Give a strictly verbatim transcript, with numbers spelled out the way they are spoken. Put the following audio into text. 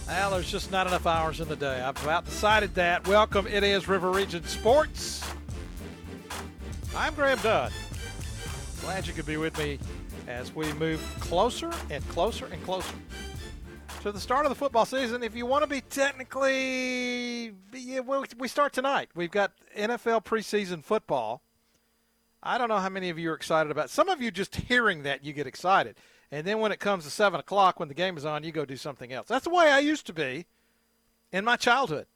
Well, there's just not enough hours in the day. I've about decided that. Welcome. It is River Region Sports. I'm Graham Dunn. Glad you could be with me as we move closer and closer and closer to the start of the football season. If you want to be technically, yeah, well, we start tonight. We've got N F L preseason football. I don't know how many of you are excited about it. Some of you, just hearing that, you get excited. And then when it comes to seven o'clock, when the game is on, you go do something else. That's the way I used to be in my childhood.